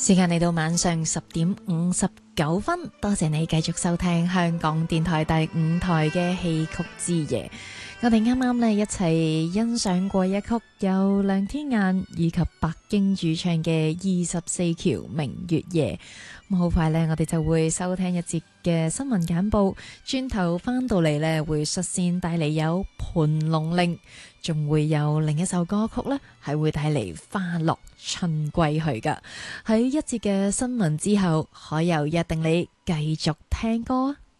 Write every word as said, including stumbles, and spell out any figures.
時間嚟到晚上十點五十九分，多謝你繼續收聽香港電台第五台嘅戲曲之夜。我哋啱啱呢一齊欣賞過一曲由梁天雁以及白京主唱嘅《二十四橋明月夜》。咁好快呢，我哋就會收聽一節嘅新聞簡報，轉頭翻到嚟呢，會率先帶嚟有盤龍令，仲會有另一首歌曲呢，係會帶嚟花落春歸去噶。喺一節嘅新聞之後，海游約定你繼續聽歌啊！